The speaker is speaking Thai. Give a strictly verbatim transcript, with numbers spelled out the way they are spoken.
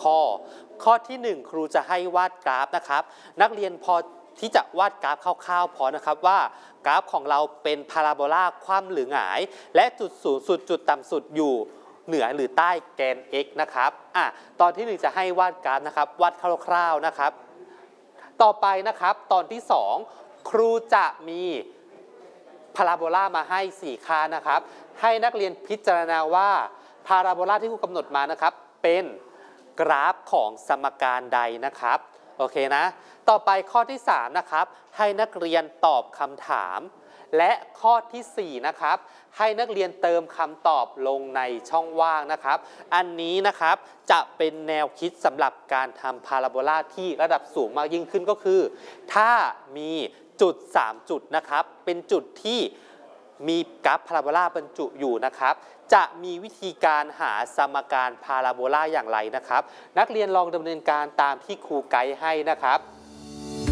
ข้อข้อที่หนึ่งครูจะให้วาดกราฟนะครับนักเรียนพอที่จะวาดกราฟคร่าวๆพอนะครับว่ากราฟของเราเป็นพาราโบลาคว่ำหรือหงายและจุดสูงสุดจุดต่ำสุดอยู่เหนือหรือใต้แกน x นะครับอ่ะตอนที่หนึ่งจะให้วาดกราฟนะครับวาดคร่าวๆนะครับต่อไปนะครับตอนที่สองครูจะมีพาราโบลามาให้สี่ค่านะครับให้นักเรียนพิจารณาว่าพาราโบลาที่ครูกำหนดมานะครับเป็นกราฟของสมการใดนะครับโอเคนะต่อไปข้อที่สามนะครับให้นักเรียนตอบคำถามและข้อที่สี่นะครับให้นักเรียนเติมคำตอบลงในช่องว่างนะครับอันนี้นะครับจะเป็นแนวคิดสำหรับการทำพาราโบลาที่ระดับสูงมากยิ่งขึ้นก็คือถ้ามีจุดสามจุดนะครับเป็นจุดที่มีกราฟพาราโบลาบรรจุอยู่นะครับจะมีวิธีการหาสมการพาราโบลาอย่างไรนะครับนักเรียนลองดำเนินการตามที่ครูไกด์ให้นะครับ